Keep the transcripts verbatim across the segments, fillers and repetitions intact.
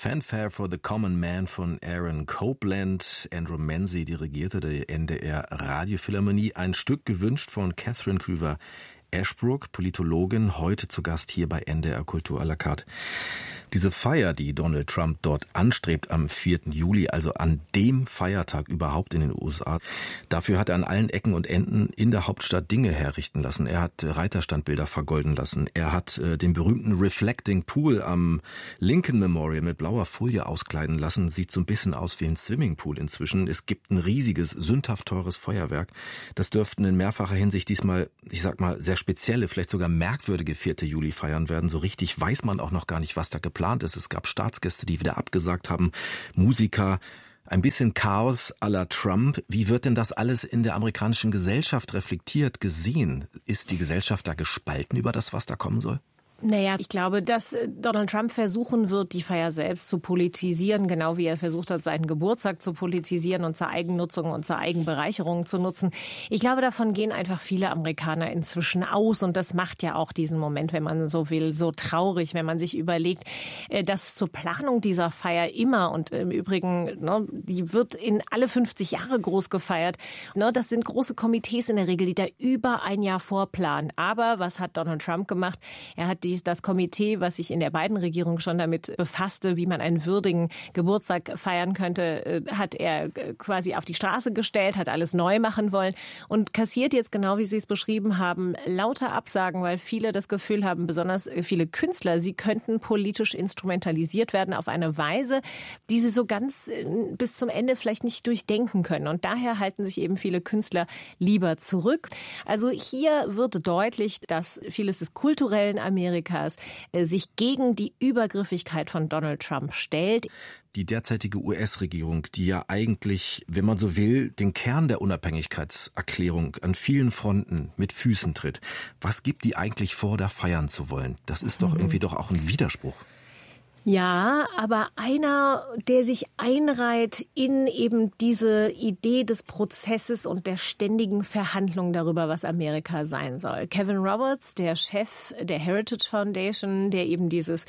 Fanfare for the Common Man von Aaron Copland. Andrew Manzi dirigierte die N D R Radiophilharmonie. Ein Stück gewünscht von Catherine Krüver Ashbrook, Politologin, heute zu Gast hier bei N D R Kultur à la carte. Diese Feier, die Donald Trump dort anstrebt am vierten Juli, also an dem Feiertag überhaupt in den U S A, dafür hat er an allen Ecken und Enden in der Hauptstadt Dinge herrichten lassen. Er hat Reiterstandbilder vergolden lassen. Er hat äh, den berühmten Reflecting Pool am Lincoln Memorial mit blauer Folie auskleiden lassen. Sieht so ein bisschen aus wie ein Swimmingpool inzwischen. Es gibt ein riesiges, sündhaft teures Feuerwerk. Das dürften in mehrfacher Hinsicht diesmal, ich sag mal, sehr spezielle, vielleicht sogar merkwürdige vierte Juli feiern werden. So richtig weiß man auch noch gar nicht, was da geplant ist. Es gab Staatsgäste, die wieder abgesagt haben, Musiker, ein bisschen Chaos à la Trump. Wie wird denn das alles in der amerikanischen Gesellschaft reflektiert, gesehen? Ist die Gesellschaft da gespalten über das, was da kommen soll? Naja, ich glaube, dass Donald Trump versuchen wird, die Feier selbst zu politisieren, genau wie er versucht hat, seinen Geburtstag zu politisieren und zur Eigennutzung und zur Eigenbereicherung zu nutzen. Ich glaube, davon gehen einfach viele Amerikaner inzwischen aus und das macht ja auch diesen Moment, wenn man so will, so traurig, wenn man sich überlegt, dass zur Planung dieser Feier immer und im Übrigen, ne, die wird in alle fünfzig Jahre groß gefeiert. Ne, das sind große Komitees in der Regel, die da über ein Jahr vorplanen. Aber was hat Donald Trump gemacht? Er hat die das Komitee, was sich in der Biden-Regierung schon damit befasste, wie man einen würdigen Geburtstag feiern könnte, hat er quasi auf die Straße gestellt, hat alles neu machen wollen und kassiert jetzt, genau wie Sie es beschrieben haben, lauter Absagen, weil viele das Gefühl haben, besonders viele Künstler, sie könnten politisch instrumentalisiert werden auf eine Weise, die sie so ganz bis zum Ende vielleicht nicht durchdenken können. Und daher halten sich eben viele Künstler lieber zurück. Also hier wird deutlich, dass vieles des kulturellen Amerikas sich gegen die Übergriffigkeit von Donald Trump stellt. Die derzeitige U S-Regierung, die ja eigentlich, wenn man so will, den Kern der Unabhängigkeitserklärung an vielen Fronten mit Füßen tritt. Was gibt die eigentlich vor, da feiern zu wollen? Das ist doch irgendwie doch auch ein Widerspruch. Ja, aber einer, der sich einreiht in eben diese Idee des Prozesses und der ständigen Verhandlung darüber, was Amerika sein soll. Kevin Roberts, der Chef der Heritage Foundation, der eben dieses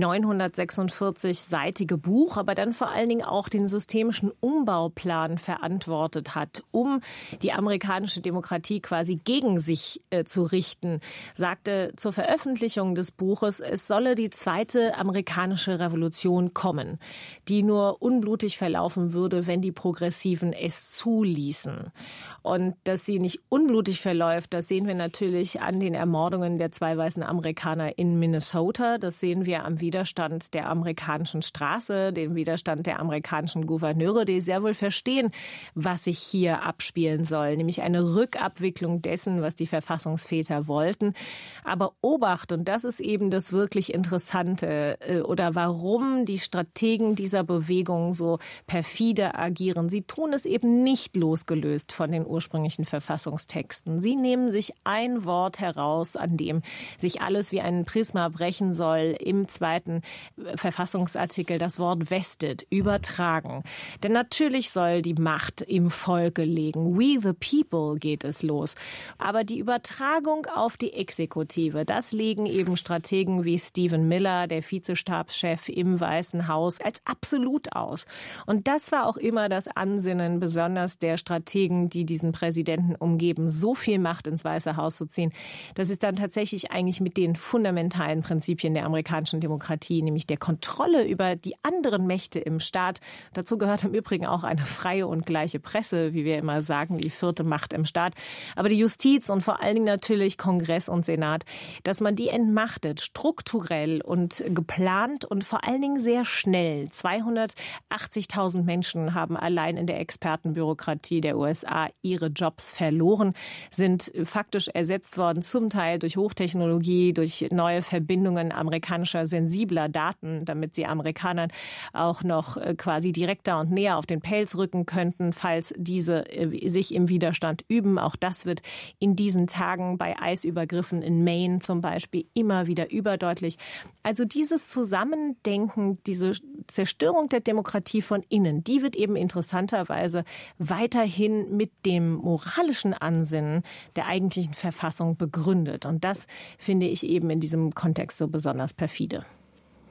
neunhundertsechsundvierzig-seitige Buch, aber dann vor allen Dingen auch den systemischen Umbauplan verantwortet hat, um die amerikanische Demokratie quasi gegen sich äh, zu richten, sagte zur Veröffentlichung des Buches, es solle die zweite amerikanische Revolution kommen, die nur unblutig verlaufen würde, wenn die Progressiven es zuließen. Und dass sie nicht unblutig verläuft, das sehen wir natürlich an den Ermordungen der zwei weißen Amerikaner in Minnesota. Das sehen wir am Widerstand der amerikanischen Straße, den Widerstand der amerikanischen Gouverneure, die sehr wohl verstehen, was sich hier abspielen soll, nämlich eine Rückabwicklung dessen, was die Verfassungsväter wollten. Aber Obacht, und das ist eben das wirklich Interessante, oder warum die Strategen dieser Bewegung so perfide agieren. Sie tun es eben nicht losgelöst von den ursprünglichen Verfassungstexten. Sie nehmen sich ein Wort heraus, an dem sich alles wie ein Prisma brechen soll, im zweiten Verfassungsartikel das Wort vested, übertragen. Denn natürlich soll die Macht im Volke liegen. We the people geht es los. Aber die Übertragung auf die Exekutive, das legen eben Strategen wie Stephen Miller, der Vizestabschef im Weißen Haus, als absolut aus. Und das war auch immer das Ansinnen, besonders der Strategen, die diesen Präsidenten umgeben, so viel Macht ins Weiße Haus zu ziehen. Das ist dann tatsächlich eigentlich mit den fundamentalen Prinzipien der amerikanischen Demokratie, nämlich der Kontrolle über die anderen Mächte im Staat. Dazu gehört im Übrigen auch eine freie und gleiche Presse, wie wir immer sagen, die vierte Macht im Staat. Aber die Justiz und vor allen Dingen natürlich Kongress und Senat, dass man die entmachtet, strukturell und geplant und vor allen Dingen sehr schnell. zweihundertachtzigtausend Menschen haben allein in der Expertenbürokratie der U S A ihre Jobs verloren, sind faktisch ersetzt worden, zum Teil durch Hochtechnologie, durch neue Verbindungen amerikanischer sensibler Daten, damit sie Amerikanern auch noch quasi direkter und näher auf den Pelz rücken könnten, falls diese sich im Widerstand üben. Auch das wird in diesen Tagen bei Eisübergriffen in Maine zum Beispiel immer wieder überdeutlich. Also dieses Zusammendenken, diese Zerstörung der Demokratie von innen, die wird eben interessanterweise weiterhin mit dem moralischen Ansinnen der eigentlichen Verfassung begründet. Und das finde ich eben in diesem Kontext so besonders perfide.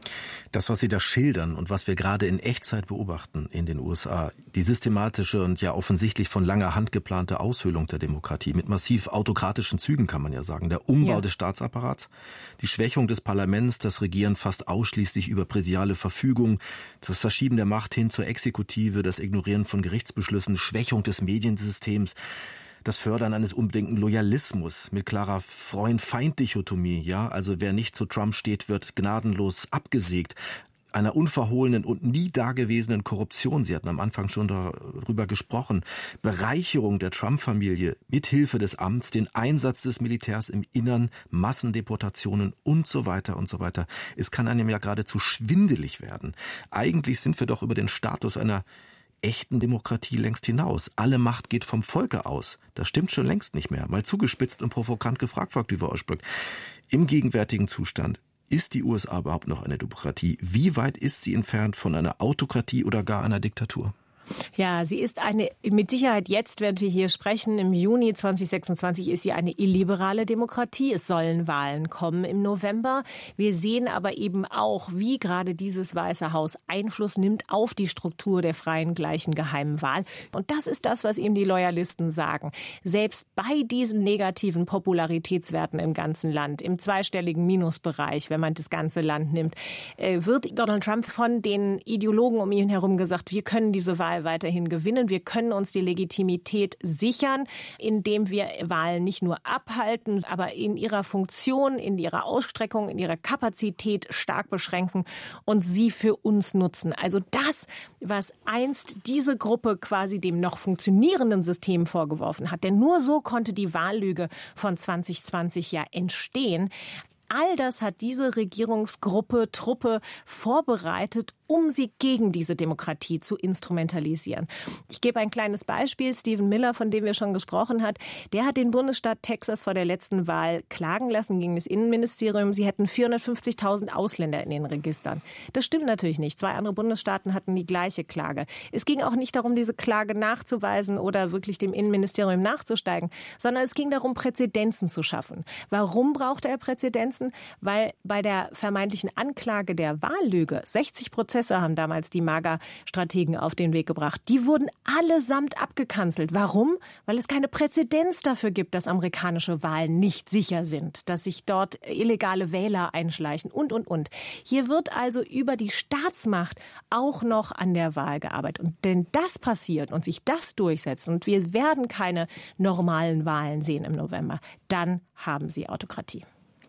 Das, was Sie da schildern und was wir gerade in Echtzeit beobachten in den U S A, die systematische und ja offensichtlich von langer Hand geplante Aushöhlung der Demokratie mit massiv autokratischen Zügen, kann man ja sagen, der Umbau ja. des Staatsapparats, die Schwächung des Parlaments, das Regieren fast ausschließlich über präsidiale Verfügung, das Verschieben der Macht hin zur Exekutive, das Ignorieren von Gerichtsbeschlüssen, Schwächung des Mediensystems, das Fördern eines unbedingten Loyalismus mit klarer Freund-Feind-Dichotomie, ja, also wer nicht zu Trump steht, wird gnadenlos abgesägt, einer unverhohlenen und nie dagewesenen Korruption, Sie hatten am Anfang schon darüber gesprochen, Bereicherung der Trump-Familie mithilfe des Amts, den Einsatz des Militärs im Innern, Massendeportationen und so weiter und so weiter. Es kann einem ja geradezu schwindelig werden. Eigentlich sind wir doch über den Status einer echten Demokratie längst hinaus. Alle Macht geht vom Volke aus. Das stimmt schon längst nicht mehr. Mal zugespitzt und provokant gefragt, Frau Klüver-Euschbrück. Im gegenwärtigen Zustand, ist die U S A überhaupt noch eine Demokratie? Wie weit ist sie entfernt von einer Autokratie oder gar einer Diktatur? Ja, sie ist eine, mit Sicherheit jetzt, während wir hier sprechen, im Juni zweitausendsechsundzwanzig ist sie eine illiberale Demokratie. Es sollen Wahlen kommen im November. Wir sehen aber eben auch, wie gerade dieses Weiße Haus Einfluss nimmt auf die Struktur der freien, gleichen, geheimen Wahl. Und das ist das, was ihm die Loyalisten sagen. Selbst bei diesen negativen Popularitätswerten im ganzen Land, im zweistelligen Minusbereich, wenn man das ganze Land nimmt, wird Donald Trump von den Ideologen um ihn herum gesagt, wir können diese Wahl weiterhin gewinnen. Wir können uns die Legitimität sichern, indem wir Wahlen nicht nur abhalten, aber in ihrer Funktion, in ihrer Ausstreckung, in ihrer Kapazität stark beschränken und sie für uns nutzen. Also das, was einst diese Gruppe quasi dem noch funktionierenden System vorgeworfen hat. Denn nur so konnte die Wahllüge von zwanzig zwanzig ja entstehen. All das hat diese Regierungsgruppe, Truppe vorbereitet, um sie gegen diese Demokratie zu instrumentalisieren. Ich gebe ein kleines Beispiel. Stephen Miller, von dem wir schon gesprochen haben, der hat den Bundesstaat Texas vor der letzten Wahl klagen lassen gegen das Innenministerium. Sie hätten vierhundertfünfzigtausend Ausländer in den Registern. Das stimmt natürlich nicht. Zwei andere Bundesstaaten hatten die gleiche Klage. Es ging auch nicht darum, diese Klage nachzuweisen oder wirklich dem Innenministerium nachzusteigen, sondern es ging darum, Präzedenzen zu schaffen. Warum brauchte er Präzedenzen? Weil bei der vermeintlichen Anklage der Wahllüge sechzig Prozent haben damals die MAGA-Strategen auf den Weg gebracht. Die wurden allesamt abgekanzelt. Warum? Weil es keine Präzedenz dafür gibt, dass amerikanische Wahlen nicht sicher sind, dass sich dort illegale Wähler einschleichen und, und, und. Hier wird also über die Staatsmacht auch noch an der Wahl gearbeitet. Und wenn das passiert und sich das durchsetzt und wir werden keine normalen Wahlen sehen im November, dann haben sie Autokratie.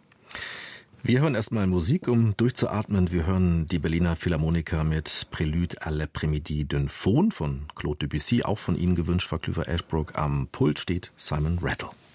Wir hören erstmal Musik, um durchzuatmen. Wir hören die Berliner Philharmoniker mit Prélude à l'après-midi d'un Faune von Claude Debussy, auch von Ihnen gewünscht, Frau Klüver-Euschbrück. Am Pult steht Simon Rattle.